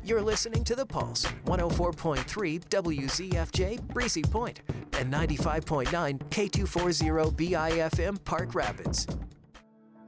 You're listening to The Pulse, 104.3 WZFJ Breezy Point and 95.9 K240 BIFM Park Rapids.